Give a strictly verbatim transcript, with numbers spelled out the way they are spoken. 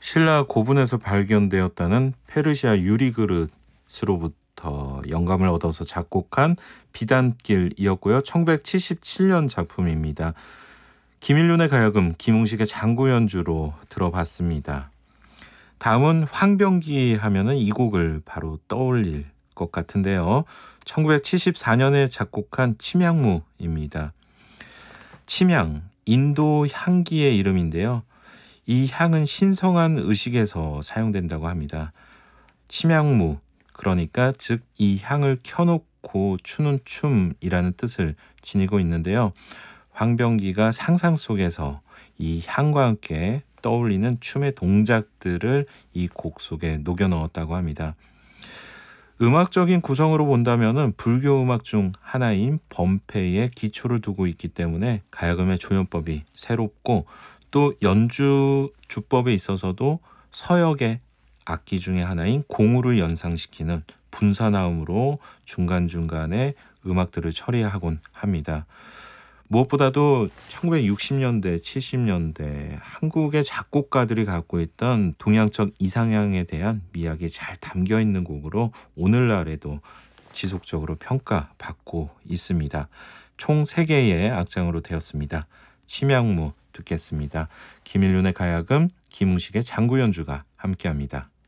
신라 고분에서 발견되었다는 페르시아 유리 그릇으로부터 영감을 얻어서 작곡한 비단길이었고요. 천구백칠십칠 년 작품입니다. 김일륜의 가야금, 김웅식의 장구 연주로 들어봤습니다. 다음은 황병기 하면은 이 곡을 바로 떠올릴 것 같은데요. 천구백칠십사 년에 작곡한 침향무입니다. 침향, 인도 향기의 이름인데요. 이 향은 신성한 의식에서 사용된다고 합니다. 침향무, 그러니까 즉 이 향을 켜놓고 추는 춤이라는 뜻을 지니고 있는데요. 황병기가 상상 속에서 이 향과 함께 떠올리는 춤의 동작들을 이 곡 속에 녹여 넣었다고 합니다. 음악적인 구성으로 본다면 불교 음악 중 하나인 범패에 기초를 두고 있기 때문에 가야금의 조연법이 새롭고 또 연주 주법에 있어서도 서역의 악기 중에 하나인 공우를 연상시키는 분사나음으로 중간중간에 음악들을 처리하곤 합니다. 무엇보다도 천구백육십 년대, 칠십 년대 한국의 작곡가들이 갖고 있던 동양적 이상향에 대한 미학이 잘 담겨 있는 곡으로 오늘날에도 지속적으로 평가받고 있습니다. 총 세 개의 악장으로 되었습니다. 침향무 듣겠습니다. 김일륜의 가야금, 김웅식의 장구 연주가 함께합니다.